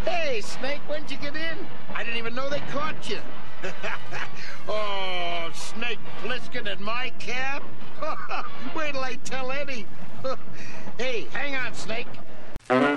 Hey, Snake, when'd you get in? I didn't even know they caught you. Oh, Snake Plissken in my cab? Wait till I tell Eddie. Hey, hang on, Snake.